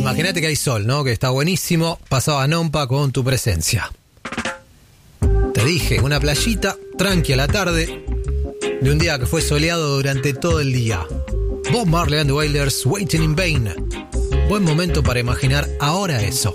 Imagínate que hay sol, ¿no? Que está buenísimo. Pasaba Nompa con Tu Presencia. Te dije, una playita, tranqui a la tarde, de un día que fue soleado durante todo el día. Bob Marley and the Wailers, Waiting in Vain. Buen momento para imaginar ahora eso.